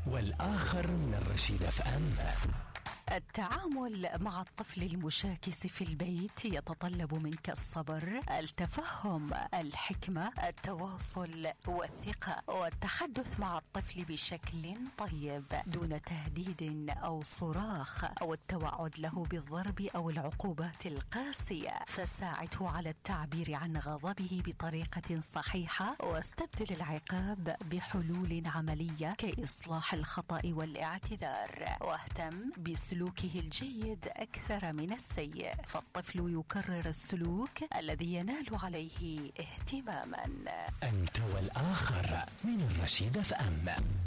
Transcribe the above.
والآخر من الرشيد FM. التعامل مع الطفل المشاكس في البيت يتطلب منك الصبر، التفهم، الحكمة، التواصل والثقة، والتحدث مع الطفل بشكل طيب دون تهديد أو صراخ أو التوعد له بالضرب أو العقوبات القاسية. فساعده على التعبير عن غضبه بطريقة صحيحة، واستبدل العقاب بحلول عملية كإصلاح الخطأ والاعتذار، واهتم بسلوكه الجيد أكثر من السيء، فالطفل يكرر السلوك الذي ينال عليه اهتماما. أنت والآخر من الرشيد FM.